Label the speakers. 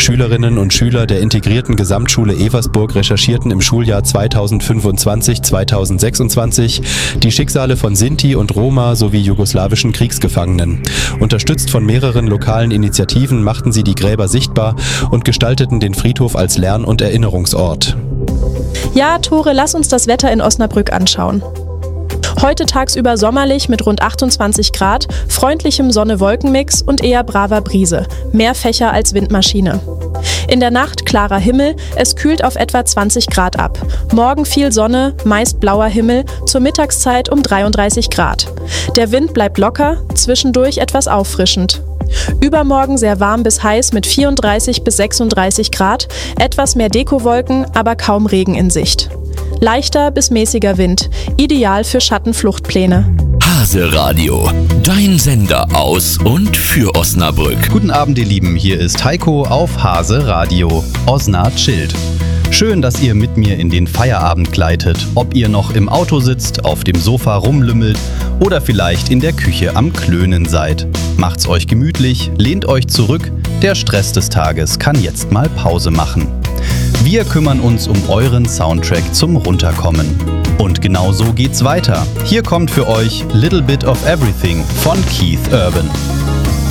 Speaker 1: Schülerinnen und Schüler der integrierten Gesamtschule Eversburg recherchierten im Schuljahr 2025/2026 die Schicksale von Sinti und Roma sowie jugoslawischen Kriegsgefangenen. Unterstützt von mehreren lokalen Initiativen machten sie die Gräber sichtbar und gestalteten den Friedhof als Lern- und Erinnerungsort.
Speaker 2: Ja, Tore, lass uns das Wetter in Osnabrück anschauen. Heute tagsüber sommerlich mit rund 28 Grad, freundlichem Sonne-Wolken-Mix und eher braver Brise. Mehr Fächer als Windmaschine. In der Nacht klarer Himmel, es kühlt auf etwa 20 Grad ab. Morgen viel Sonne, meist blauer Himmel, zur Mittagszeit um 33 Grad. Der Wind bleibt locker, zwischendurch etwas auffrischend. Übermorgen sehr warm bis heiß mit 34 bis 36 Grad, etwas mehr Dekowolken, aber kaum Regen in Sicht. Leichter bis mäßiger Wind, ideal für Schattenfluchtpläne.
Speaker 3: Hase Radio, dein Sender aus und für Osnabrück.
Speaker 4: Guten Abend, ihr Lieben, hier ist Heiko auf Hase Radio. Osna chillt. Schön, dass ihr mit mir in den Feierabend gleitet, ob ihr noch im Auto sitzt, auf dem Sofa rumlümmelt oder vielleicht in der Küche am Klönen seid. Macht's euch gemütlich, lehnt euch zurück, der Stress des Tages kann jetzt mal Pause machen. Wir kümmern uns um euren Soundtrack zum Runterkommen. Und genau so geht's weiter. Hier kommt für euch Little Bit of Everything von Keith Urban.